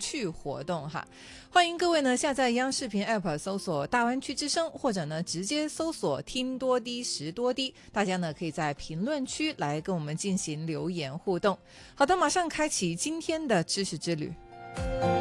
趣活动哈。欢迎各位呢下载央视频 App 搜索大湾区之声，或者呢直接搜索听多滴识多滴，大家呢可以在评论区来跟我们进行留言互动。好的，马上开启今天的知识之旅。